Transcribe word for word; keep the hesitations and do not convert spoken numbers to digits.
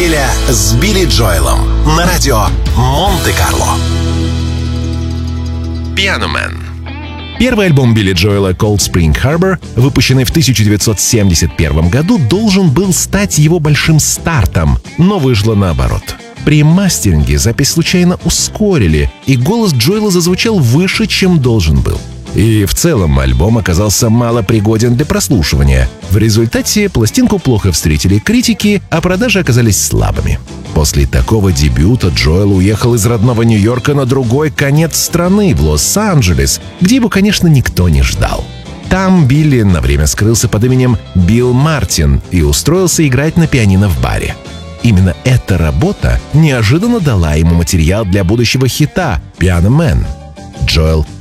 Неделя с Билли Джоэлом на радио Монте-Карло. Piano Man. Первый альбом Билли Джоэла «Cold Spring Harbor», выпущенный в тысяча девятьсот семьдесят первом году, должен был стать его большим стартом, но вышло наоборот. При мастеринге запись случайно ускорили, и голос Джоэла зазвучал выше, чем должен был. И в целом альбом оказался малопригоден для прослушивания. В результате пластинку плохо встретили критики, а продажи оказались слабыми. После такого дебюта Джоэл уехал из родного Нью-Йорка на другой конец страны, в Лос-Анджелес, где его, конечно, никто не ждал. Там Билли на время скрылся под именем Билл Мартин и устроился играть на пианино в баре. Именно эта работа неожиданно дала ему материал для будущего хита «Piano Man». Джоэл